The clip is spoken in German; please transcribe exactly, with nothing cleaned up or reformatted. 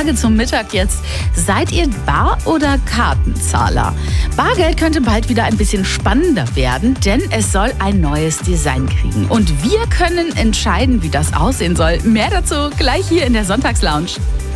Frage zum Mittag jetzt. Seid ihr Bar- oder Kartenzahler? Bargeld könnte bald wieder ein bisschen spannender werden, denn es soll ein neues Design kriegen. Und wir können entscheiden, wie das aussehen soll. Mehr dazu gleich hier in der Sonntagslounge.